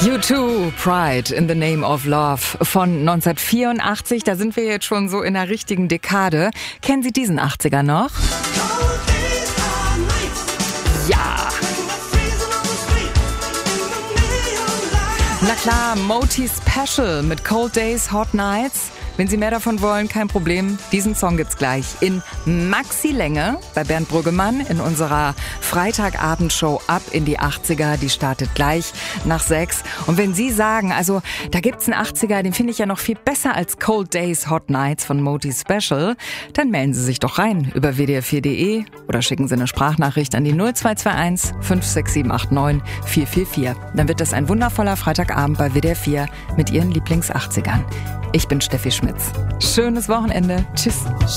U2, Pride in the Name of Love von 1984. Da sind wir jetzt schon so in der richtigen Dekade. Kennen Sie diesen 80er noch? Ja. Na klar, Moti Special mit Cold Days, Hot Nights. Wenn Sie mehr davon wollen, kein Problem. Diesen Song gibt's gleich in Maxi-Länge bei Bernd Brüggemann in unserer Freitagabendshow Ab in die 80er. Die startet gleich nach 6. Und wenn Sie sagen, also da gibt's einen 80er, den finde ich ja noch viel besser als Cold Days, Hot Nights von Moti Special, dann melden Sie sich doch rein über wdr4.de oder schicken Sie eine Sprachnachricht an die 0221 56789 444. Dann wird das ein wundervoller Freitagabend bei WDR 4 mit Ihren Lieblings-80ern. Ich bin Steffi Schmitz. Schönes Wochenende. Tschüss.